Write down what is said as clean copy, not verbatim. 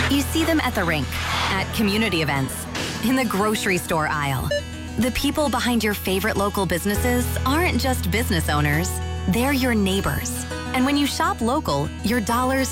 You see them at the rink, at community events, in the grocery store aisle. The people behind your favorite local businesses aren't just business owners, they're your neighbors. And when you shop local, your dollars